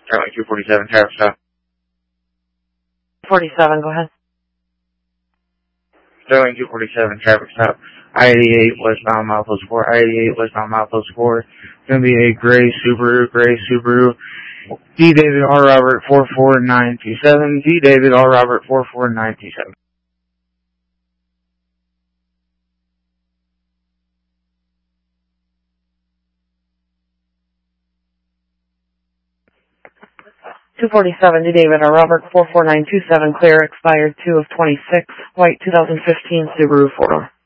Charlie 247, traffic stop. 47, go ahead. Sterling 247, traffic stop. I-88 westbound mile post 4. I-88 westbound mile post 4. It's going to be a gray Subaru. D. David R. Robert 44927. D. David R. Robert 44927. $247 to David R. Robert 44927, clear, expired 2 of 26, white 2015 Subaru 4-door.